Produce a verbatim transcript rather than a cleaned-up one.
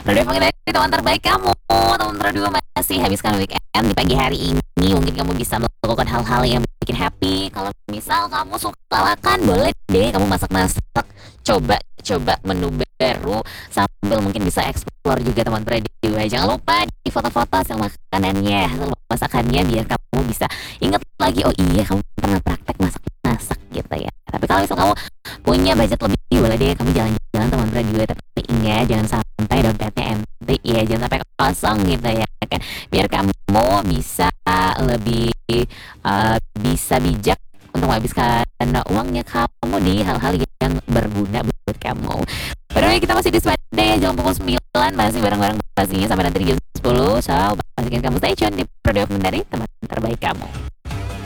Udah panggil dari teman terbaik kamu. Teman berdua masih habiskan weekend di pagi hari ini. Mungkin kamu bisa melakukan hal-hal yang bikin happy. Kalau misal kamu suka makan, boleh deh kamu masak-masak. Coba coba menu baru sambil mungkin bisa explore juga teman berdua. Jangan lupa di foto-foto hasil makanannya, hasil masakannya biar kamu bisa ingat lagi, oh iya kamu pernah praktek masak-masak gitu ya. Tapi kalau misal kamu punya budget lebih, boleh deh kamu jalan-jalan teman berdua, tapi ingat jangan sampai dompetnya empty ya, jangan sampai kosong gitu ya kan, biar kamu bisa lebih uh, bisa bijak untuk menghabiskan uangnya kamu di hal-hal yang berguna buat kamu. By kita masih di Swadaya jam pukul sembilan, masih bareng-bareng pastinya sampai nanti di jam sepuluh. So pastikan kamu stay tune di Produk dari teman terbaik kamu.